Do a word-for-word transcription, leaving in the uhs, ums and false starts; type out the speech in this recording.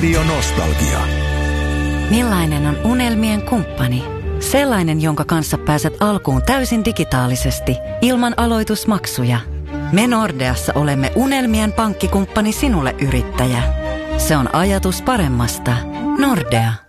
Radio Nostalgia. Millainen on unelmien kumppani? Sellainen, jonka kanssa pääset alkuun täysin digitaalisesti, ilman aloitusmaksuja. Me Nordeassa olemme unelmien pankkikumppani sinulle, yrittäjä. Se on ajatus paremmasta. Nordea.